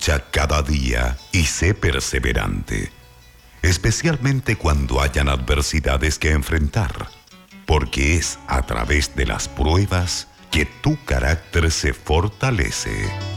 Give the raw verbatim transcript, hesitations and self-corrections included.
lucha cada día y sé perseverante, especialmente cuando hayan adversidades que enfrentar, porque es a través de las pruebas que tu carácter se fortalece.